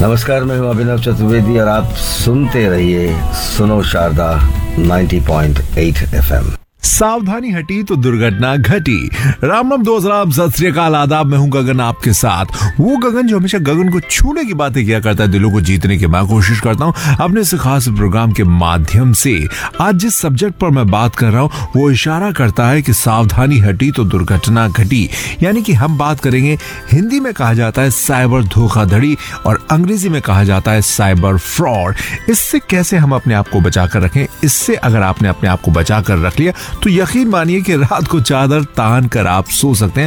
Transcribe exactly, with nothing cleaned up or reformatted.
नमस्कार, मैं हूं अभिनव चतुर्वेदी और आप सुनते रहिए सुनो शारदा नब्बे पॉइंट आठ एफएम। सावधानी हटी तो दुर्घटना घटी। राम राम दोस्त, राम सत श्री अकाल, आदाब। मैं हूं गगन आपके साथ, वो गगन जो हमेशा गगन को छूने की बातें किया करता है, दिलों को जीतने की मैं कोशिश करता हूं अपने इस खास प्रोग्राम के माध्यम से। आज जिस सब्जेक्ट पर मैं बात कर रहा हूं वो इशारा करता है कि सावधानी हटी तो दुर्घटना घटी। यानी कि हम बात करेंगे, हिंदी में कहा जाता है साइबर धोखाधड़ी और अंग्रेजी में कहा जाता है साइबर फ्रॉड। इससे कैसे हम अपने आप को बचा कर रखें, इससे अगर आपने अपने आप को बचा कर रख लिया तो यकीन मानिए कि रात को चादर तान कर आप सो सकते हैं,